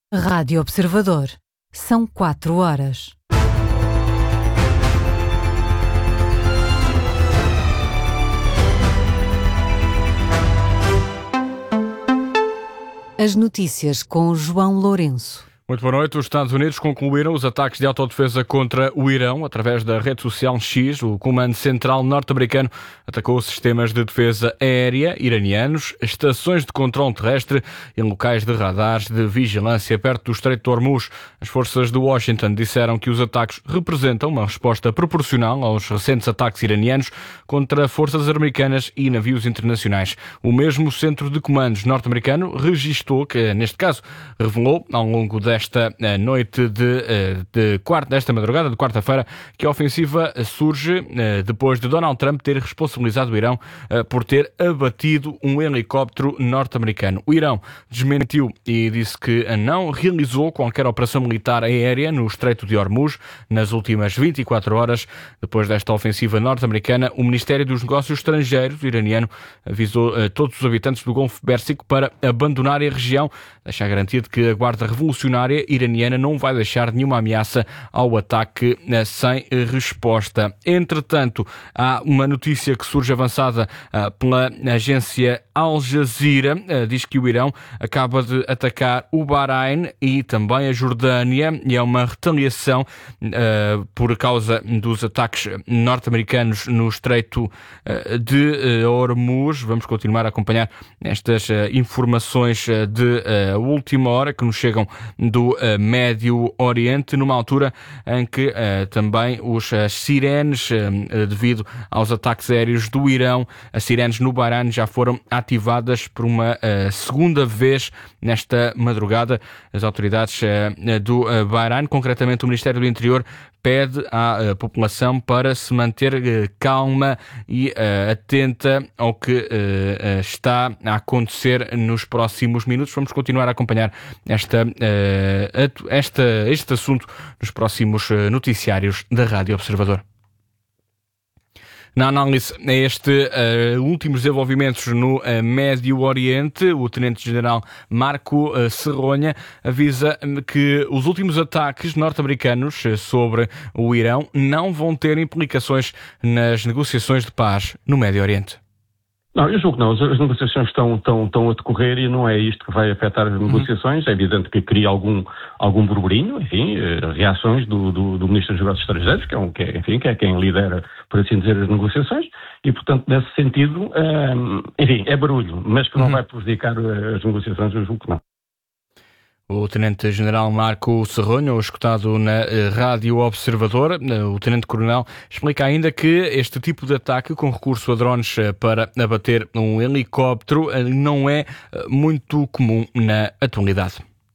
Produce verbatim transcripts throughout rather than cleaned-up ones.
Rádio Observador. São quatro horas. As notícias com João Lourenço. Muito boa noite. Os Estados Unidos concluíram os ataques de autodefesa contra o Irão através da rede social X. O Comando Central norte-americano atacou sistemas de defesa aérea iranianos, estações de controle terrestre e locais de radares de vigilância perto do Estreito de Hormuz. As forças de Washington disseram que os ataques representam uma resposta proporcional aos recentes ataques iranianos contra forças americanas e navios internacionais. O mesmo centro de comandos norte-americano registou que, neste caso, revelou ao longo da esta noite de, de quarta, desta madrugada de quarta-feira, que a ofensiva surge depois de Donald Trump ter responsabilizado o Irão por ter abatido um helicóptero norte-americano. O Irão desmentiu e disse que não realizou qualquer operação militar aérea no Estreito de Hormuz nas últimas vinte e quatro horas. Depois desta ofensiva norte-americana, o Ministério dos Negócios Estrangeiros iraniano avisou todos os habitantes do Golfo Pérsico para abandonarem a região, deixa a garantia de que a Guarda Revolucionária iraniana não vai deixar nenhuma ameaça ao ataque sem resposta. Entretanto, há uma notícia que surge avançada pela agência Al Jazeera. Diz que o Irão acaba de atacar o Bahrein e também a Jordânia, e é uma retaliação uh, por causa dos ataques norte-americanos no Estreito de Hormuz. Vamos continuar a acompanhar estas uh, informações de uh, última hora que nos chegam do do uh, Médio Oriente, numa altura em que uh, também os uh, sirenes, uh, devido aos ataques aéreos do Irão, as sirenes no Bahrein já foram ativadas por uma uh, segunda vez nesta madrugada. As autoridades uh, do uh, Bahrein, concretamente o Ministério do Interior, pede à uh, população para se manter uh, calma e uh, atenta ao que uh, uh, está a acontecer nos próximos minutos. Vamos continuar a acompanhar esta, uh, esta, este assunto nos próximos uh, noticiários da Rádio Observador. Na análise a estes uh, últimos desenvolvimentos no uh, Médio Oriente, o Tenente-General Marco uh, Serronha avisa que os últimos ataques norte-americanos uh, sobre o Irão não vão ter implicações nas negociações de paz no Médio Oriente. Não, eu julgo que não. As negociações estão, estão, estão a decorrer e não é isto que vai afetar as negociações. Uhum. É evidente que cria algum, algum burburinho, enfim, reações do, do, do Ministro dos Negócios Estrangeiros, que é, um, que, é, enfim, que é quem lidera, por assim dizer, as negociações, e, portanto, nesse sentido, um, enfim, é barulho, mas que não uhum. vai prejudicar as negociações, eu julgo que não. O Tenente-General Marco Serronha, escutado na Rádio Observador, o Tenente-Coronel, explica ainda que este tipo de ataque com recurso a drones para abater um helicóptero não é muito comum na atualidade.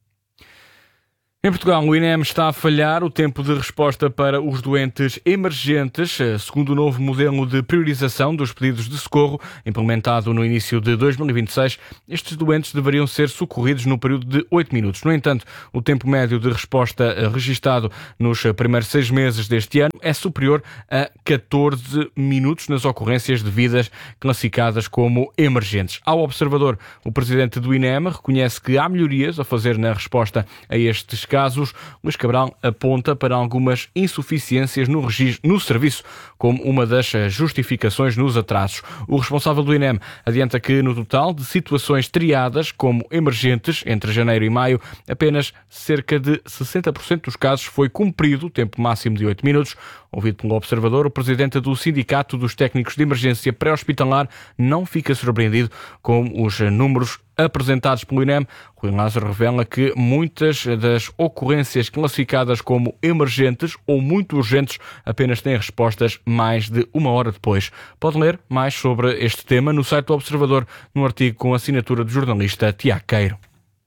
Em Portugal, o INEM está a falhar o tempo de resposta para os doentes emergentes, segundo o novo modelo de priorização dos pedidos de socorro, implementado no início de dois mil e vinte e seis. Estes doentes deveriam ser socorridos no período de oito minutos. No entanto, o tempo médio de resposta registado nos primeiros seis meses deste ano é superior a catorze minutos nas ocorrências devidas classificadas como emergentes. Ao Observador, o presidente do INEM reconhece que há melhorias a fazer na resposta a estes casos. casos, Luís Cabral aponta para algumas insuficiências no registro, no serviço, como uma das justificações nos atrasos. O responsável do INEM adianta que, no total de situações triadas como emergentes entre janeiro e maio, apenas cerca de sessenta por cento dos casos foi cumprido o tempo máximo de oito minutos. Ouvido pelo Observador, o presidente do Sindicato dos Técnicos de Emergência Pré-Hospitalar não fica surpreendido com os números apresentados pelo INEM. Rui Lázaro revela que muitas das ocorrências classificadas como emergentes ou muito urgentes apenas têm respostas mais de uma hora depois. Pode ler mais sobre este tema no site do Observador, num artigo com a assinatura do jornalista Tiago Queiro.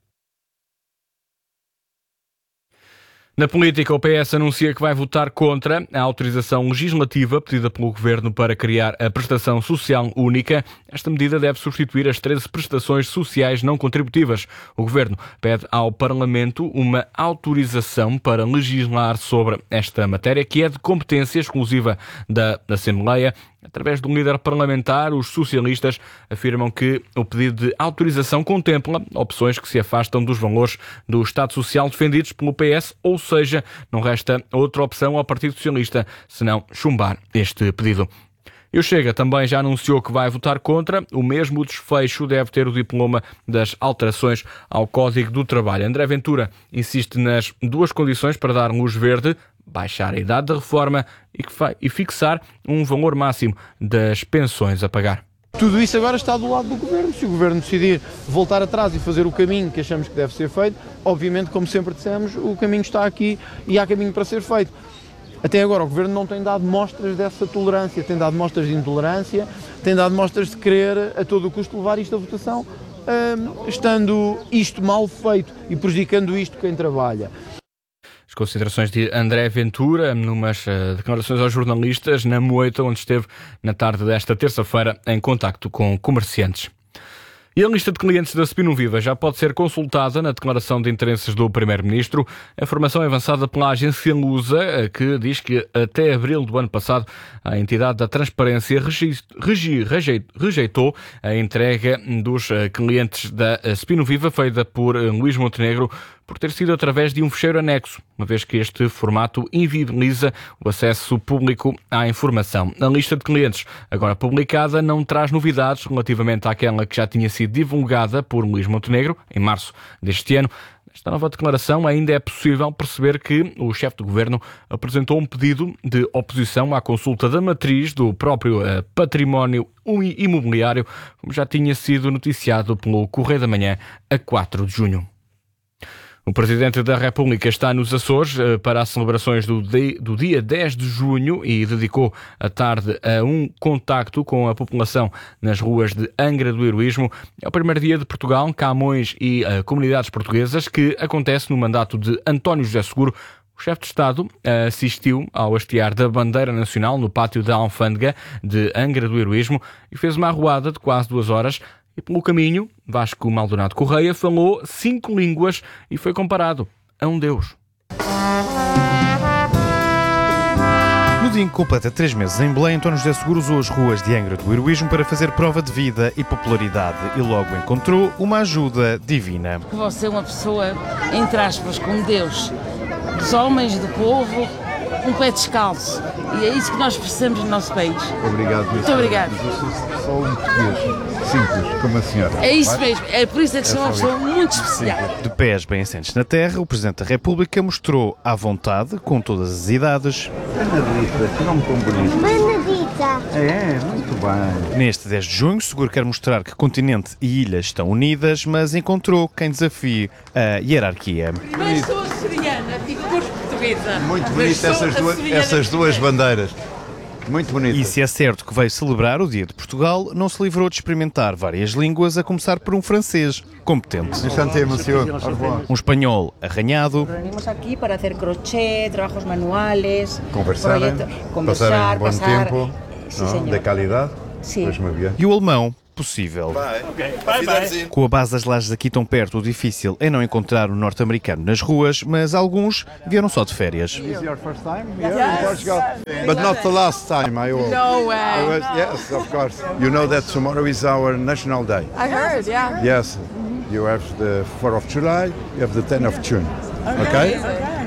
Na política, o P S anuncia que vai votar contra a autorização legislativa pedida pelo Governo para criar a prestação social única. Esta medida deve substituir as treze prestações sociais não contributivas. O Governo pede ao Parlamento uma autorização para legislar sobre esta matéria, que é de competência exclusiva da Assembleia. Através de um líder parlamentar, os socialistas afirmam que o pedido de autorização contempla opções que se afastam dos valores do Estado Social defendidos pelo P S, ou seja, não resta outra opção ao Partido Socialista senão chumbar este pedido. E o Chega também já anunciou que vai votar contra. O mesmo desfecho deve ter o diploma das alterações ao Código do Trabalho. André Ventura insiste nas duas condições para dar luz verde: baixar a idade da reforma e fixar um valor máximo das pensões a pagar. Tudo isso agora está do lado do Governo. Se o Governo decidir voltar atrás e fazer o caminho que achamos que deve ser feito, obviamente, como sempre dissemos, o caminho está aqui e há caminho para ser feito. Até agora o Governo não tem dado mostras dessa tolerância, tem dado mostras de intolerância, tem dado mostras de querer a todo o custo levar isto à votação, estando isto mal feito e prejudicando isto quem trabalha. As considerações de André Ventura, numas uh, declarações aos jornalistas na Moita, onde esteve na tarde desta terça-feira em contacto com comerciantes. E a lista de clientes da Spinoviva já pode ser consultada na declaração de interesses do Primeiro-Ministro. A informação é avançada pela agência Lusa, que diz que até abril do ano passado a entidade da Transparência rejeitou a entrega dos clientes da Spinoviva feita por Luís Montenegro por ter sido através de um fecheiro anexo, uma vez que este formato inviabiliza o acesso público à informação. A lista de clientes, agora publicada, não traz novidades relativamente àquela que já tinha sido divulgada por Luís Montenegro, em março deste ano. Nesta nova declaração ainda é possível perceber que o chefe do governo apresentou um pedido de oposição à consulta da matriz do próprio uh, património imobiliário, como já tinha sido noticiado pelo Correio da Manhã a quatro de junho. O Presidente da República está nos Açores para as celebrações do dia, do dia dez de junho e dedicou a tarde a um contacto com a população nas ruas de Angra do Heroísmo. É o primeiro dia de Portugal, Camões e uh, comunidades portuguesas que acontece no mandato de António José Seguro. O chefe de Estado assistiu ao hastear da bandeira nacional no pátio da Alfândega de Angra do Heroísmo e fez uma arruada de quase duas horas. E pelo caminho, Vasco Maldonado Correia falou cinco línguas e foi comparado a um deus. No dia em que completa três meses em Belém, António José Seguro usou as ruas de Angra do Heroísmo para fazer prova de vida e popularidade e logo encontrou uma ajuda divina. Você é uma pessoa, entre aspas, como Deus, dos homens, do povo, um pé descalço. E é isso que nós precisamos no nosso país. Obrigado. Muito obrigado. Mas eu sou só um português, simples, como a senhora. É isso mesmo, é por isso é que sou uma pessoa muito especial. De pés bem assentes na terra, o Presidente da República mostrou à vontade, com todas as idades. Benedita, que nome tão bonito. Benedita. É, muito bem. Neste dez de junho, Seguro quer mostrar que continente e ilhas estão unidas, mas encontrou quem desafie a hierarquia. Mas sou açoriana, fico por portuguesa. Muito bonito essas duas, essas duas bandeiras. Muito bonito. E se é certo que veio celebrar o Dia de Portugal, não se livrou de experimentar várias línguas, a começar por um francês competente. Enchanté, monsieur. Um espanhol arranhado. Venimos aqui para fazer crochê, trabalhos manuais, Conversar, conversar, um bom passar, tempo, sí, não? De qualidade. Sim. Pois me bem. E o alemão possível. Bye. Bye. Com a base das lajes aqui tão perto, o difícil é não encontrar um norte-americano nas ruas, mas alguns vieram só de férias. Is your first time here in Portugal? But not the last time, I hope. No way. I was, yes, of course. You know that tomorrow is our national day. I heard, yeah. Yes. You have the fourth of July, you have the tenth of June. Okay?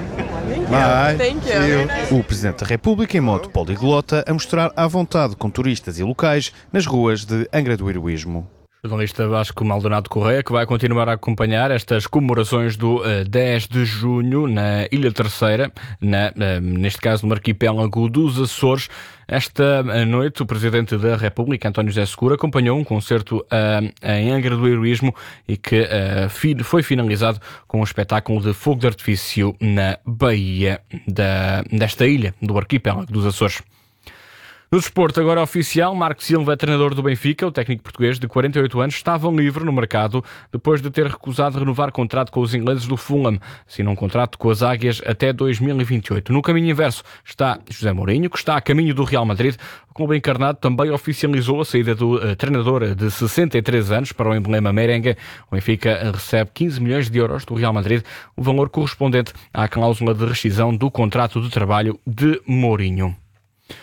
Bye. Thank you. O Presidente da República em modo poliglota a mostrar à vontade com turistas e locais nas ruas de Angra do Heroísmo. O jornalista Vasco Maldonado Correia, que vai continuar a acompanhar estas comemorações do uh, dez de junho na Ilha Terceira, na, uh, neste caso no arquipélago dos Açores. Esta noite, o Presidente da República, António José Seguro, acompanhou um concerto uh, em Angra do Heroísmo e que uh, fi- foi finalizado com um espetáculo de fogo de artifício na baía da, desta ilha, do arquipélago dos Açores. No desporto, agora oficial, Marco Silva, treinador do Benfica, o técnico português de quarenta e oito anos, estava livre no mercado depois de ter recusado renovar contrato com os ingleses do Fulham, assinou um contrato com as Águias até dois mil e vinte e oito. No caminho inverso está José Mourinho, que está a caminho do Real Madrid. O clube encarnado também oficializou a saída do uh, treinador de sessenta e três anos para o emblema merengue. O Benfica recebe quinze milhões de euros do Real Madrid, o valor correspondente à cláusula de rescisão do contrato de trabalho de Mourinho.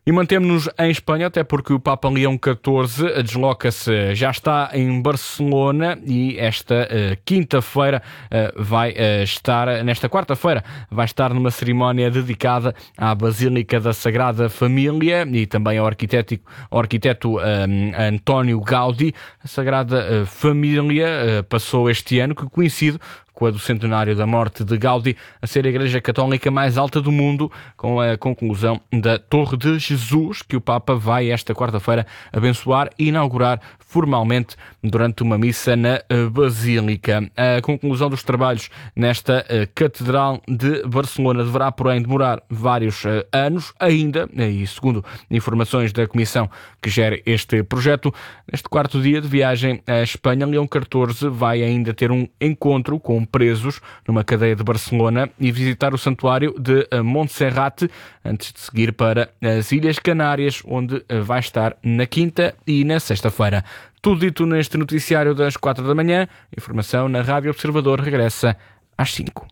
E mantemos-nos em Espanha, até porque o Papa Leão catorze desloca-se, já está em Barcelona e esta uh, quinta-feira uh, vai uh, estar, nesta quarta-feira, vai estar numa cerimónia dedicada à Basílica da Sagrada Família e também ao arquiteto, ao arquiteto um, António Gaudí. A Sagrada uh, Família uh, passou este ano, que coincide com a do centenário da morte de Gaudí, a ser a igreja católica mais alta do mundo, com a conclusão da Torre de Jesus, que o Papa vai esta quarta-feira abençoar e inaugurar formalmente durante uma missa na Basílica. A conclusão dos trabalhos nesta Catedral de Barcelona deverá, porém, demorar vários anos ainda, e segundo informações da comissão que gera este projeto, neste quarto dia de viagem à Espanha, Leão catorze vai ainda ter um encontro com presos numa cadeia de Barcelona e visitar o santuário de Montserrat antes de seguir para as Ilhas Canárias, onde vai estar na quinta e na sexta-feira. Tudo dito neste noticiário das quatro da manhã. Informação na Rádio Observador regressa às cinco.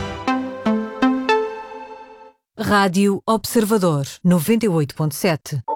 Rádio Observador noventa e oito ponto sete.